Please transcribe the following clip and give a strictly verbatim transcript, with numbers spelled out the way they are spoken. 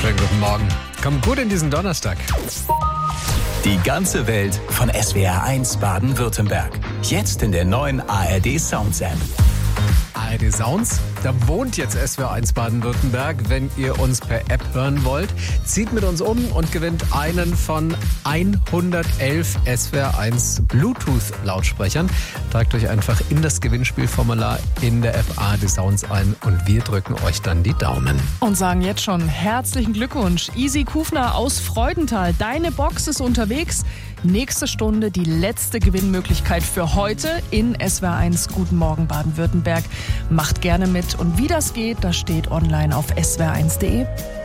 Schönen guten Morgen. Kommt gut in diesen Donnerstag. Die ganze Welt von S W R eins Baden-Württemberg. Jetzt in der neuen A R D Sounds App. A R D Sounds, da wohnt jetzt S W R eins Baden-Württemberg. Wenn ihr uns per App hören wollt, zieht mit uns um und gewinnt einen von hundertelf S W R eins Bluetooth-Lautsprechern. Tragt euch einfach in das Gewinnspielformular in der App A R D Sounds ein und wir drücken euch dann die Daumen. Und sagen jetzt schon herzlichen Glückwunsch. Isi Kufner aus Freudenthal, deine Box ist unterwegs. Nächste Stunde die letzte Gewinnmöglichkeit für heute in S W R eins Guten Morgen Baden-Württemberg. Macht gerne mit und wie das geht, das steht online auf s w r eins punkt de.